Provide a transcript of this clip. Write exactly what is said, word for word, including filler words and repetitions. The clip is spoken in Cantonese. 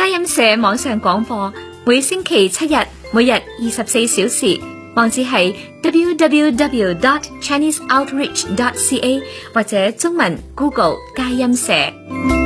音社網上廣播，每星期七日，每日二十四小時，網址係 double-u double-u double-u dot chinese outreach dot c a 或者中文 Google 佳音社。